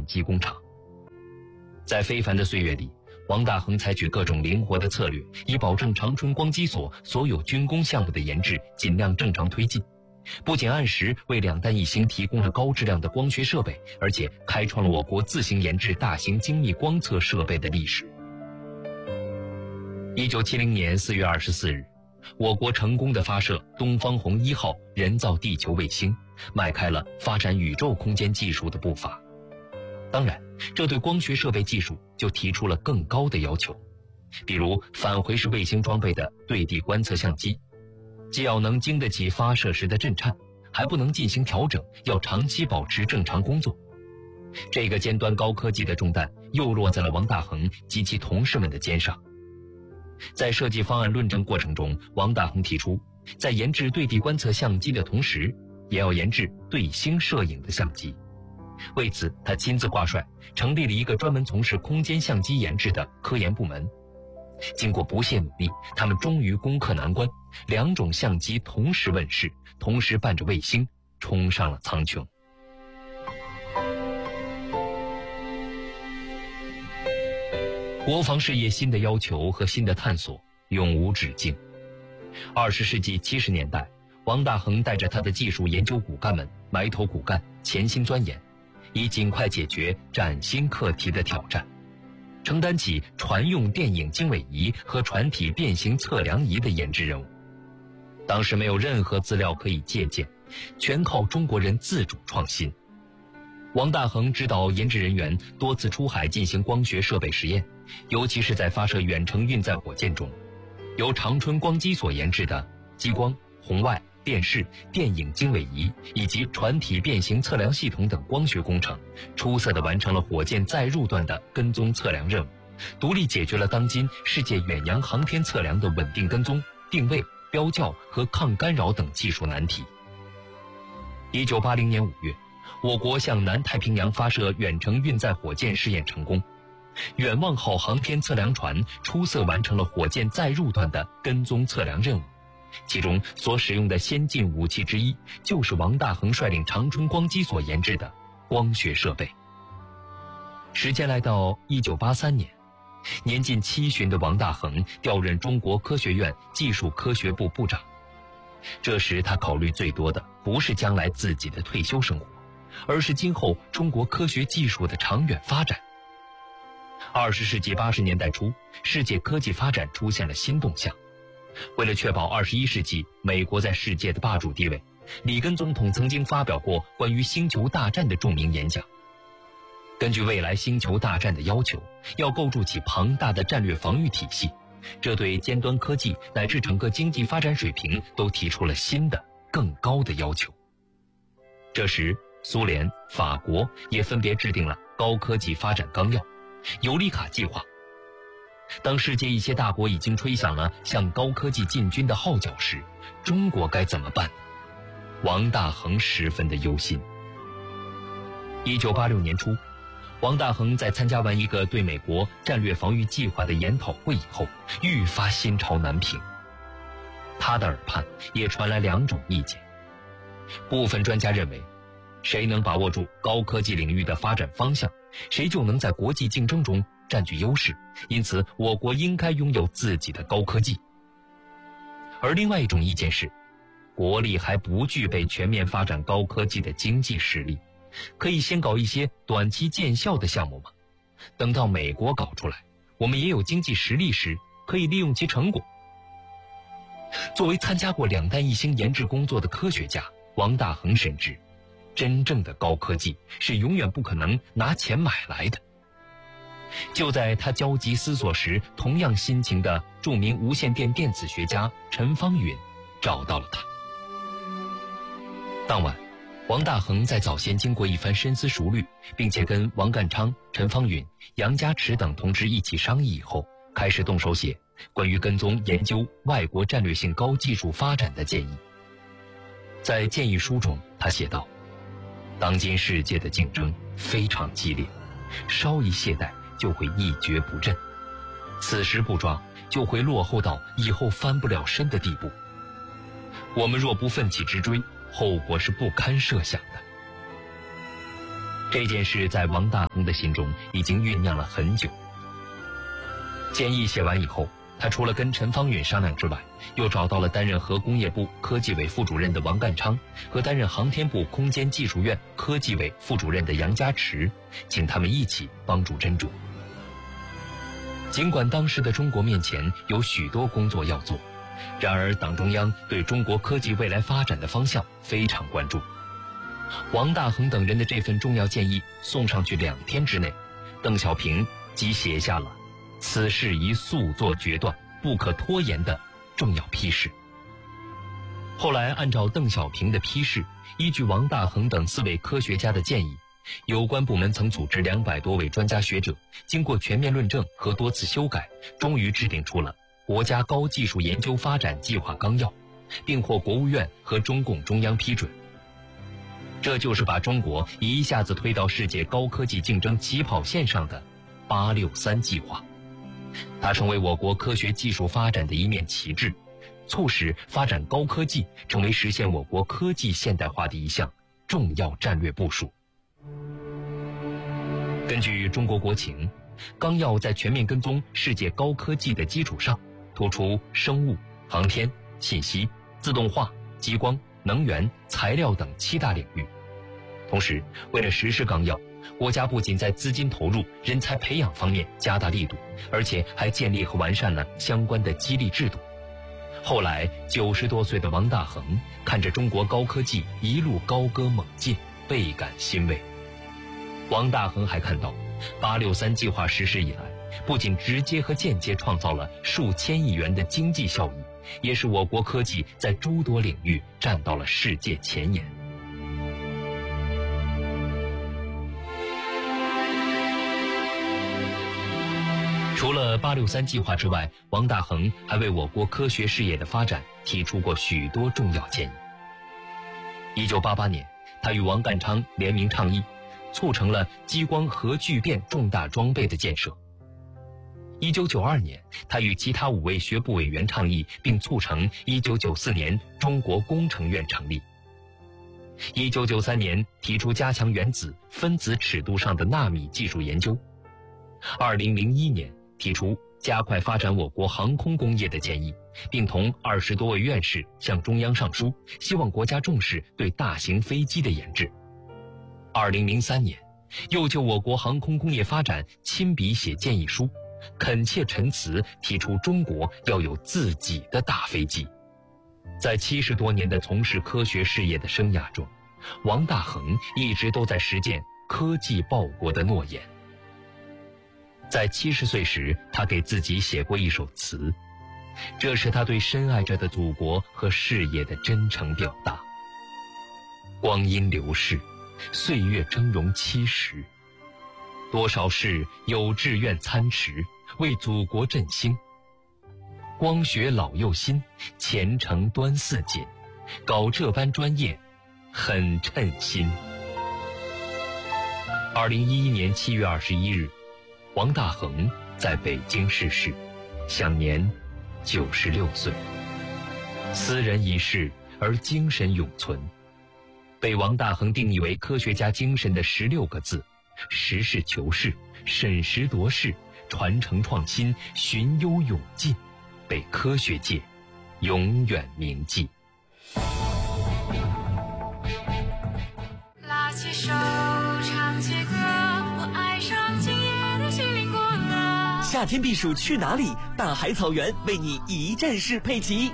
机工厂。在非凡的岁月里，王大珩采取各种灵活的策略，以保证长春光机所所有军工项目的研制尽量正常推进。不仅按时为两弹一星提供了高质量的光学设备，而且开创了我国自行研制大型精密光测设备的历史。1970年4月24日，我国成功地发射东方红1号人造地球卫星，迈开了发展宇宙空间技术的步伐。当然，这对光学设备技术就提出了更高的要求，比如返回式卫星装备的对地观测相机，既要能经得起发射时的震颤，还不能进行调整，要长期保持正常工作。这个尖端高科技的重担又落在了王大珩及其同事们的肩上。在设计方案论证过程中，王大珩提出，在研制对地观测相机的同时，也要研制对星摄影的相机。为此，他亲自挂帅，成立了一个专门从事空间相机研制的科研部门。经过不懈努力，他们终于攻克难关，2种相机同时问世，同时伴着卫星冲上了苍穹。国防事业新的要求和新的探索永无止境。20世纪70年代，王大珩带着他的技术研究骨干们埋头苦干，潜心钻研，以尽快解决崭新课题的挑战，承担起船用电影经纬仪和船体变形测量仪的研制任务。当时没有任何资料可以借鉴，全靠中国人自主创新。王大珩指导研制人员多次出海进行光学设备实验，尤其是在发射远程运载火箭中，由长春光机所研制的激光、红外、电视、电影经纬仪以及船体变形测量系统等光学工程，出色地完成了火箭载入段的跟踪测量任务，独立解决了当今世界远洋航天测量的稳定跟踪、定位、标校和抗干扰等技术难题。1980年5月，我国向南太平洋发射远程运载火箭试验成功，远望号航天测量船出色完成了火箭载入段的跟踪测量任务，其中所使用的先进武器之一，就是王大珩率领长春光机所研制的光学设备。时间来到1983年，年近70的王大珩调任中国科学院技术科学部部长。这时他考虑最多的不是将来自己的退休生活，而是今后中国科学技术的长远发展。20世纪80年代初，世界科技发展出现了新动向。为了确保21世纪美国在世界的霸主地位，里根总统曾经发表过关于星球大战的著名演讲。根据未来星球大战的要求，要构筑起庞大的战略防御体系，这对尖端科技乃至整个经济发展水平都提出了新的更高的要求。这时苏联、法国也分别制定了高科技发展纲要、尤里卡计划。当世界一些大国已经吹响了向高科技进军的号角时，中国该怎么办？王大珩十分的忧心。1986年初，王大珩在参加完一个对美国战略防御计划的研讨会以后，愈发心潮难平。他的耳畔也传来2种意见。部分专家认为，谁能把握住高科技领域的发展方向，谁就能在国际竞争中占据优势，因此我国应该拥有自己的高科技。而另外一种意见是，国力还不具备全面发展高科技的经济实力，可以先搞一些短期见效的项目吗？等到美国搞出来，我们也有经济实力时，可以利用其成果。作为参加过两弹一星研制工作的科学家，王大珩深知，真正的高科技是永远不可能拿钱买来的。就在他焦急思索时，同样心情的著名无线电电子学家陈方允找到了他。当晚，王大珩在早先经过一番深思熟虑，并且跟王淦昌、陈方允、杨家池等同志一起商议以后，开始动手写关于跟踪研究外国战略性高技术发展的建议。在建议书中，他写道：当今世界的竞争非常激烈，稍一懈怠就会一蹶不振，此时不抓就会落后到以后翻不了身的地步。我们若不奋起直追，后果是不堪设想的。这件事在王大珩的的心中已经酝酿了很久。建议写完以后，他除了跟陈方允商量之外，又找到了担任核工业部科技委副主任的王干昌和担任航天部空间技术院科技委副主任的杨家池，请他们一起帮助斟酌。尽管当时的中国面前有许多工作要做，然而党中央对中国科技未来发展的方向非常关注。王大珩等人的这份重要建议送上去2天之内，邓小平即写下了此事宜速作决断，不可拖延的重要批示。后来按照邓小平的批示，依据王大珩等4位科学家的建议，有关部门曾组织200多位专家学者，经过全面论证和多次修改，终于制定出了国家高技术研究发展计划纲要，并获国务院和中共中央批准。这就是把中国一下子推到世界高科技竞争起跑线上的863计划。它成为我国科学技术发展的一面旗帜，促使发展高科技成为实现我国科技现代化的一项重要战略部署。根据中国国情，纲要在全面跟踪世界高科技的基础上，突出生物、航天、信息、自动化、激光、能源、材料等7大领域。同时，为了实施纲要，国家不仅在资金投入、人才培养方面加大力度，而且还建立和完善了相关的激励制度。后来90多岁的王大珩看着中国高科技一路高歌猛进，倍感欣慰。王大珩还看到863计划实施以来，不仅直接和间接创造了数千亿元的经济效益，也使我国科技在诸多领域站到了世界前沿。除了863计划之外，王大珩还为我国科学事业的发展提出过许多重要建议。1988年，他与王干昌联名倡议，促成了激光核聚变重大装备的建设。1992年，他与其他5位学部委员倡议，并促成1994年中国工程院成立。1993年，提出加强原子、分子尺度上的纳米技术研究。2001年，提出加快发展我国航空工业的建议，并同20多位院士向中央上书，希望国家重视对大型飞机的研制。2003年，又就我国航空工业发展亲笔写建议书，恳切陈词，提出中国要有自己的大飞机。在70多年的从事科学事业的生涯中，王大珩一直都在实践科技报国的诺言。在70岁时，他给自己写过一首词，这是他对深爱着的祖国和事业的真诚表达。光阴流逝，岁月峥嵘70，多少事有志愿参持，为祖国振兴。光学老又新，前程端似锦，搞这般专业，很称心。2011年7月21日，王大珩在北京逝世，享年96岁。斯人已逝，而精神永存。被王大珩定义为科学家精神的16个字：实事求是、审时度势、传承创新、寻优永进，被科学界永远铭记。 拉起手唱起歌，我爱上今夜的西林果了。 夏天避暑去哪里？大海草原为你一站式配齐。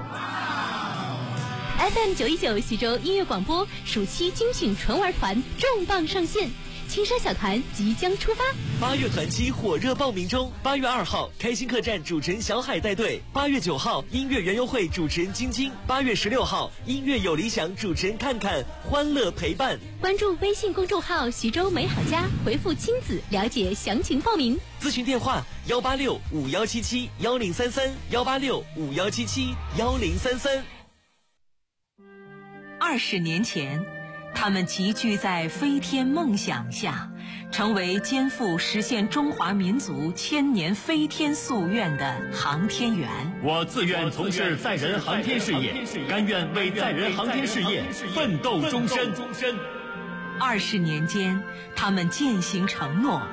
FM 919徐州音乐广播暑期精品纯玩团重磅上线，青山小团即将出发。 8月团期火热报名中，8月2号开心客栈主持人小海带队，8月9号音乐园游会主持人晶晶，8月16号音乐有理想主持人看看，欢乐陪伴。 关注微信公众号徐州美好家，回复亲子了解详情报名。 咨询电话186-5177-1033，186-5177-1033。 20年前，他们集聚在飞天梦想下，成为肩负实现中华民族千年飞天夙愿的航天员。 我自愿从事载人航天事业，甘愿为载人航天事业奋斗终身。 20年间，他们践行承诺，